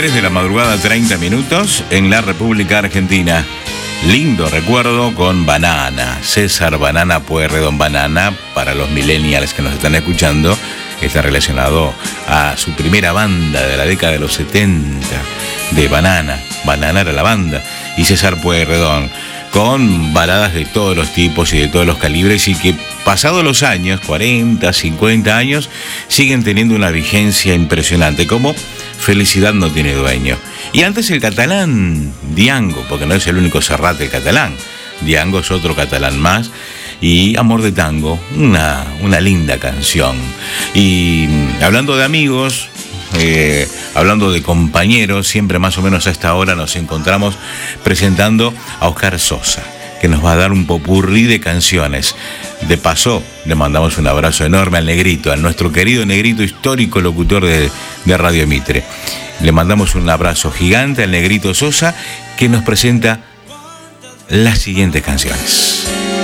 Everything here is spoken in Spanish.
3 de la madrugada, 30 minutos, en la República Argentina. Lindo recuerdo con Banana, César Banana Pueyrredón. Banana, para los millennials que nos están escuchando, está relacionado a su primera banda de la década de los 70, de Banana. Banana era la banda, y César Pueyrredón, con baladas de todos los tipos y de todos los calibres, y que pasados los años, 40, 50 años, siguen teniendo una vigencia impresionante, como Felicidad no tiene dueño. Y antes el catalán, Diango, porque no es el único Serrat el catalán, Diango es otro catalán más, y Amor de Tango, una linda canción. Y hablando de amigos, hablando de compañeros, siempre más o menos a esta hora nos encontramos presentando a Oscar Sosa, que nos va a dar un popurrí de canciones. De paso, le mandamos un abrazo enorme al Negrito, a nuestro querido Negrito, histórico locutor de Radio Mitre. Le mandamos un abrazo gigante al Negrito Sosa, que nos presenta las siguientes canciones.